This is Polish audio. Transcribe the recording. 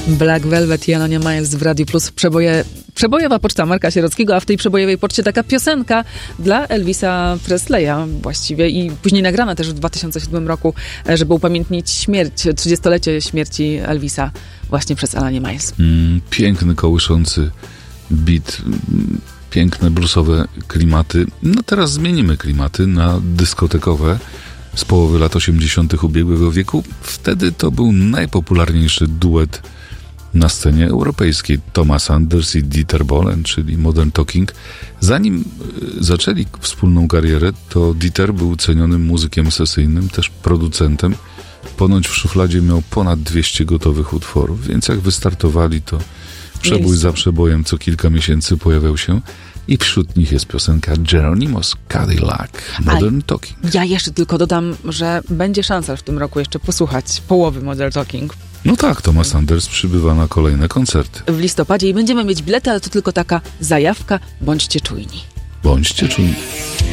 Black Velvet i Alania Miles w Radiu Plus. Przebojowa poczta Marka Sierockiego, a w tej przebojowej poczcie taka piosenka dla Elvisa Presleya właściwie i później nagrana też w 2007 roku, żeby upamiętnić 30-lecie śmierci Elvisa właśnie przez Alanię Miles. Piękny, kołyszący beat, piękne bluesowe klimaty. No teraz zmienimy klimaty na dyskotekowe z połowy lat 80. ubiegłego wieku. Wtedy to był najpopularniejszy duet na scenie europejskiej. Thomas Anders i Dieter Bohlen, czyli Modern Talking. Zanim zaczęli wspólną karierę, to Dieter był cenionym muzykiem sesyjnym, też producentem. Ponoć w szufladzie miał ponad 200 gotowych utworów, więc jak wystartowali, to przebój za przebojem co kilka miesięcy pojawiał się i wśród nich jest piosenka Geronimo's Cadillac, Modern Talking. Ja jeszcze tylko dodam, że będzie szansa w tym roku jeszcze posłuchać połowy Modern Talking. No tak, Thomas Anders przybywa na kolejne koncerty. W listopadzie i będziemy mieć bilety, ale to tylko taka zajawka. Bądźcie czujni. Bądźcie czujni.